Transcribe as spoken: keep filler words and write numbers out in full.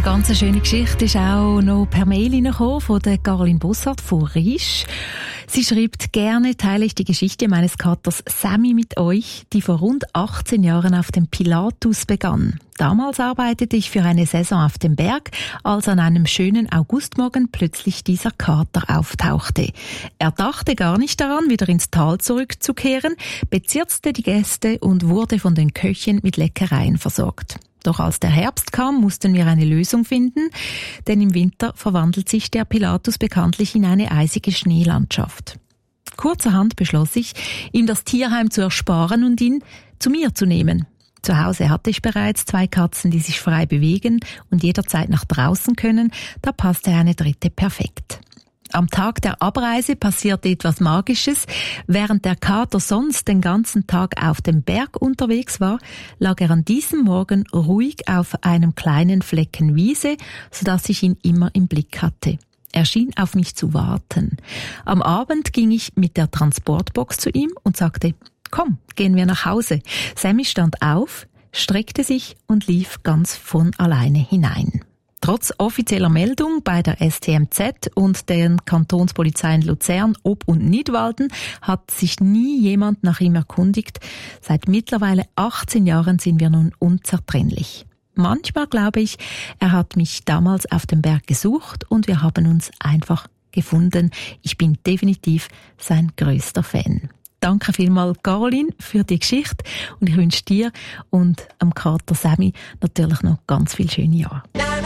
ganz schöne Geschichte ist auch noch per Mail reingekommen von der Caroline Bossart von Riesch. Sie schreibt: Gerne teile ich die Geschichte meines Katers Sammy mit euch, die vor rund achtzehn Jahren auf dem Pilatus begann. Damals arbeitete ich für eine Saison auf dem Berg, als an einem schönen Augustmorgen plötzlich dieser Kater auftauchte. Er dachte gar nicht daran, wieder ins Tal zurückzukehren, bezirzte die Gäste und wurde von den Köchen mit Leckereien versorgt. Doch als der Herbst kam, mussten wir eine Lösung finden, denn im Winter verwandelt sich der Pilatus bekanntlich in eine eisige Schneelandschaft. Kurzerhand beschloss ich, ihm das Tierheim zu ersparen und ihn zu mir zu nehmen. Zu Hause hatte ich bereits zwei Katzen, die sich frei bewegen und jederzeit nach draußen können, da passte eine dritte perfekt. Am Tag der Abreise passierte etwas Magisches. Während der Kater sonst den ganzen Tag auf dem Berg unterwegs war, lag er an diesem Morgen ruhig auf einem kleinen Flecken Wiese, sodass ich ihn immer im Blick hatte. Er schien auf mich zu warten. Am Abend ging ich mit der Transportbox zu ihm und sagte: Komm, gehen wir nach Hause. Sammy stand auf, streckte sich und lief ganz von alleine hinein. Trotz offizieller Meldung bei der S T M Z und den Kantonspolizeien Luzern, Ob und Nidwalden hat sich nie jemand nach ihm erkundigt. Seit mittlerweile achtzehn Jahren sind wir nun unzertrennlich. Manchmal glaube ich, er hat mich damals auf dem Berg gesucht und wir haben uns einfach gefunden. Ich bin definitiv sein größter Fan. Danke vielmals, Caroline, für die Geschichte und ich wünsche dir und am Kater Sammy natürlich noch ganz viele schöne Jahre.